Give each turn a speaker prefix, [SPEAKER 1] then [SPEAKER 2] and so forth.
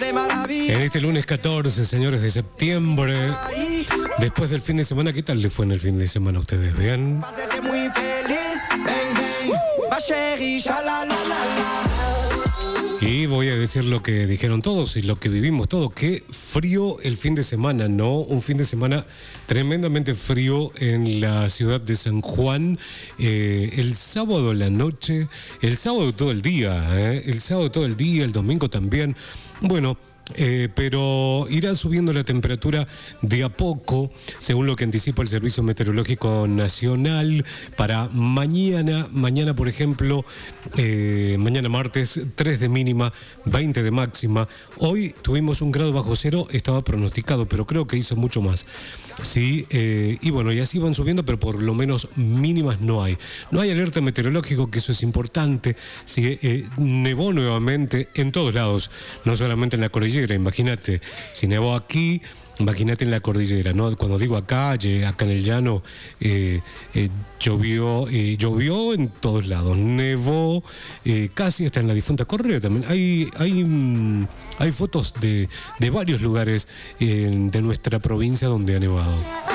[SPEAKER 1] En este lunes 14, señores, de septiembre, después del fin de semana, ¿qué tal le fue en el fin de semana a ustedes? ¿Bien? Y voy a decir lo que dijeron todos y lo que vivimos todos. Qué frío el fin de semana, ¿no? Un fin de semana tremendamente frío en la ciudad de San Juan. El sábado a la noche, el sábado todo el día, el sábado todo el día, el domingo también. Bueno, pero irá subiendo la temperatura de a poco, según lo que anticipa el Servicio Meteorológico Nacional para mañana. Mañana, por ejemplo, mañana martes, 3 de mínima, 20 de máxima. Hoy tuvimos 1 grado bajo cero, estaba pronosticado, pero creo que hizo mucho más. Sí, y bueno, y así van subiendo, pero por lo menos mínimas no hay. No hay alerta meteorológico, que eso es importante. Sí, nevó nuevamente en todos lados, no solamente en la cordillera. Imagínate, si nevó aquí, imagínate en la cordillera, ¿no? Cuando digo acá en el llano, llovió en todos lados, nevó casi hasta en la difunta Correa también. Hay fotos de varios lugares de nuestra provincia donde ha nevado.